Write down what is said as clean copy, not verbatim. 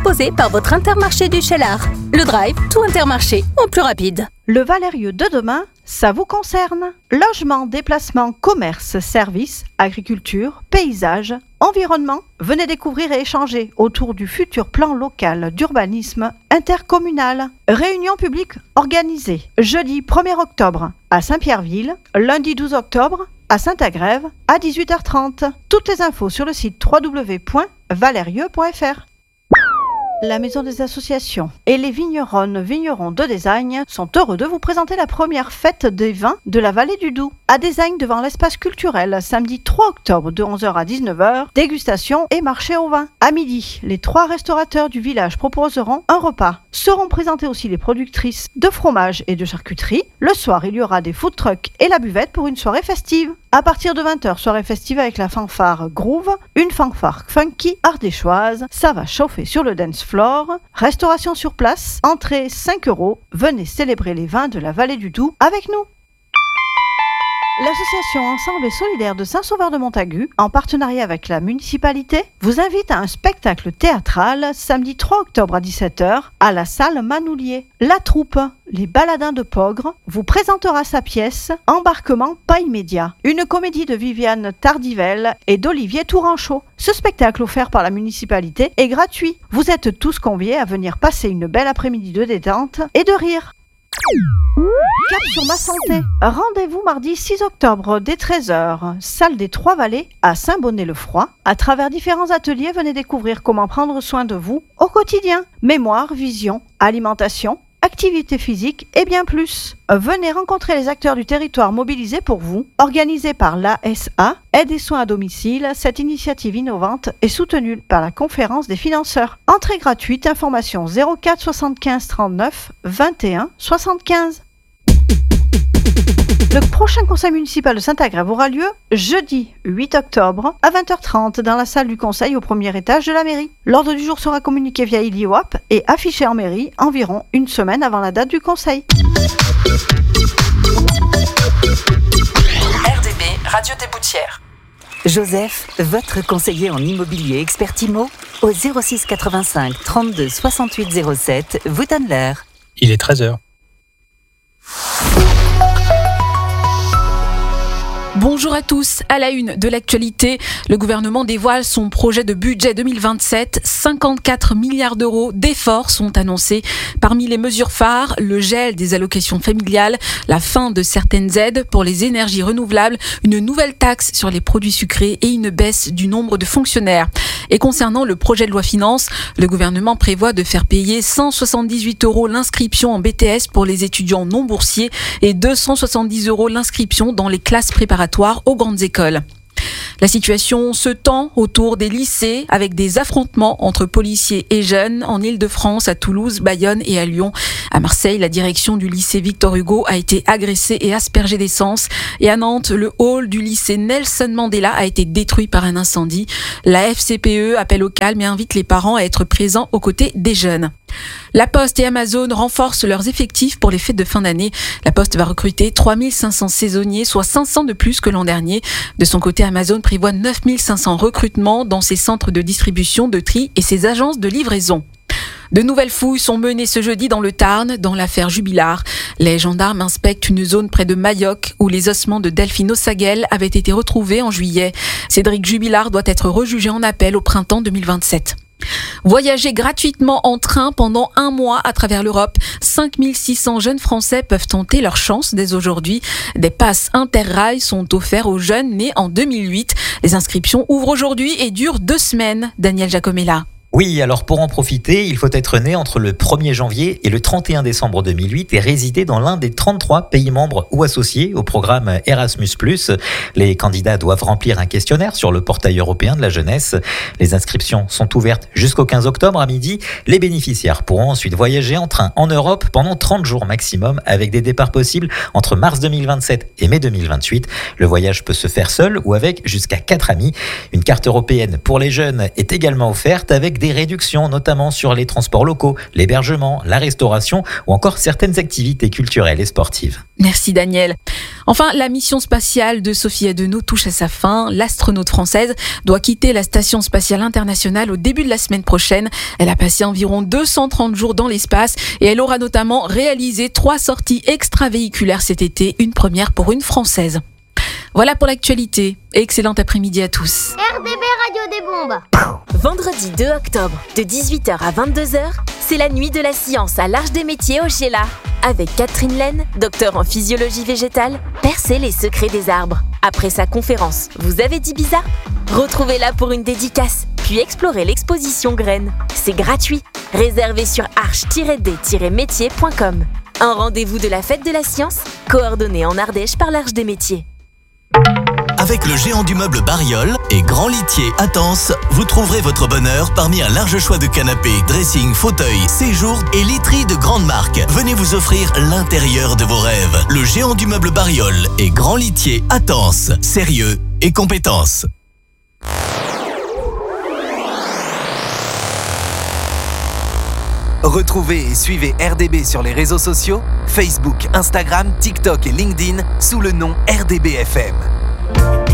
proposé par votre Intermarché du Cheylard. Le Drive, tout Intermarché, en plus rapide. Le Valérieux de demain, ça vous concerne. Logement, déplacement, commerce, services, agriculture, paysage, environnement. Venez découvrir et échanger autour du futur plan local d'urbanisme intercommunal. Réunion publique organisée jeudi 1er octobre à Saint-Pierreville, lundi 12 octobre à Saint-Agrève à 18h30. Toutes les infos sur le site www.valérieux.fr. La Maison des Associations et les vignerons de Désagne sont heureux de vous présenter la première fête des vins de la vallée du Doubs. À Désagne, devant l'espace culturel, samedi 3 octobre de 11h à 19h, dégustation et marché au vin. À midi, les 3 restaurateurs du village proposeront un repas. Seront présentées aussi les productrices de fromage et de charcuterie. Le soir, il y aura des food trucks et la buvette pour une soirée festive. À partir de 20h, soirée festive avec la fanfare Groove, une fanfare funky ardéchoise. Ça va chauffer sur le dance floor. Restauration sur place, entrée 5 €. Venez célébrer les vins de la vallée du Doubs avec nous. L'association Ensemble et Solidaire de Saint-Sauveur-de-Montagut, en partenariat avec la municipalité, vous invite à un spectacle théâtral samedi 3 octobre à 17h à la salle Manoulier. La troupe Les Baladins de Pogre vous présentera sa pièce Embarquement pas immédiat, une comédie de Viviane Tardivelle et d'Olivier Touranchot. Ce spectacle offert par la municipalité est gratuit. Vous êtes tous conviés à venir passer une belle après-midi de détente et de rire. Cap sur ma santé. Rendez-vous mardi 6 octobre dès 13h, salle des Trois-Vallées à Saint-Bonnet-le-Froid. À travers différents ateliers, venez découvrir comment prendre soin de vous au quotidien. Mémoire, vision, alimentation, activité physique et bien plus. Venez rencontrer les acteurs du territoire mobilisés pour vous. Organisée par l'ASA, Aide et Soins à domicile, cette initiative innovante est soutenue par la Conférence des financeurs. Entrée gratuite, information 04 75 39 21 75. Le prochain conseil municipal de Saint-Agrève aura lieu jeudi 8 octobre à 20h30 dans la salle du conseil au premier étage de la mairie. L'ordre du jour sera communiqué via ILIWAP et affiché en mairie environ une semaine avant la date du conseil. RDB, Radio des Boutières. Joseph, votre conseiller en immobilier expert IMO, au 06 85 32 68 07, vous donne l'heure. Il est 13h. Bonjour à tous. À la une de l'actualité, le gouvernement dévoile son projet de budget 2027. 54 milliards d'euros d'efforts sont annoncés. Parmi les mesures phares, le gel des allocations familiales, la fin de certaines aides pour les énergies renouvelables, une nouvelle taxe sur les produits sucrés et une baisse du nombre de fonctionnaires. Et concernant le projet de loi finances, le gouvernement prévoit de faire payer 178 € l'inscription en BTS pour les étudiants non boursiers et 270 € l'inscription dans les classes préparatoires aux grandes écoles. La situation se tend autour des lycées avec des affrontements entre policiers et jeunes en Île-de-France, à Toulouse, Bayonne et à Lyon. À Marseille, la direction du lycée Victor Hugo a été agressée et aspergée d'essence. Et à Nantes, le hall du lycée Nelson Mandela a été détruit par un incendie. La FCPE appelle au calme et invite les parents à être présents aux côtés des jeunes. La Poste et Amazon renforcent leurs effectifs pour les fêtes de fin d'année. La Poste va recruter 3500 saisonniers, soit 500 de plus que l'an dernier. De son côté, Amazon prévoit 9500 recrutements dans ses centres de distribution, de tri et ses agences de livraison. De nouvelles fouilles sont menées ce jeudi dans le Tarn, dans l'affaire Jubilard. Les gendarmes inspectent une zone près de Mayoc où les ossements de Delphine Ossaguel avaient été retrouvés en juillet. Cédric Jubilard doit être rejugé en appel au printemps 2027. Voyager gratuitement en train pendant un mois à travers l'Europe. 5600 jeunes Français peuvent tenter leur chance dès aujourd'hui. Des passes Interrail sont offerts aux jeunes nés en 2008. Les inscriptions ouvrent aujourd'hui et durent 2 semaines. Daniel Giacomella. Oui, alors pour en profiter, il faut être né entre le 1er janvier et le 31 décembre 2008 et résider dans l'un des 33 pays membres ou associés au programme Erasmus+. Les candidats doivent remplir un questionnaire sur le portail européen de la jeunesse. Les inscriptions sont ouvertes jusqu'au 15 octobre à midi. Les bénéficiaires pourront ensuite voyager en train en Europe pendant 30 jours maximum avec des départs possibles entre mars 2027 et mai 2028. Le voyage peut se faire seul ou avec jusqu'à 4 amis. Une carte européenne pour les jeunes est également offerte avec des réductions, notamment sur les transports locaux, l'hébergement, la restauration ou encore certaines activités culturelles et sportives. Merci Daniel. Enfin, la mission spatiale de Sophie Adenau touche à sa fin. L'astronaute française doit quitter la Station spatiale internationale au début de la semaine prochaine. Elle a passé environ 230 jours dans l'espace et elle aura notamment réalisé 3 sorties extravéhiculaires cet été, une première pour une Française. Voilà pour l'actualité. Excellent après-midi à tous. RDB Radio des Bombes. Vendredi 2 octobre, de 18h à 22h, c'est la nuit de la science à l'Arche des Métiers au Sheila. Avec Catherine Laine, docteur en physiologie végétale, percez les secrets des arbres. Après sa conférence, vous avez dit bizarre ? Retrouvez-la pour une dédicace, puis explorez l'exposition Graines. C'est gratuit. Réservé sur arche-d-métier.com. Un rendez-vous de la fête de la science, coordonné en Ardèche par l'Arche des Métiers. Avec le géant du meuble Bariol et Grand Litier Attens, vous trouverez votre bonheur parmi un large choix de canapés, dressing, fauteuils, séjours et literies de grandes marques. Venez vous offrir l'intérieur de vos rêves. Le géant du meuble Bariol et Grand Litier Attens. Sérieux et compétence. Retrouvez et suivez RDB sur les réseaux sociaux, Facebook, Instagram, TikTok et LinkedIn sous le nom RDB FM.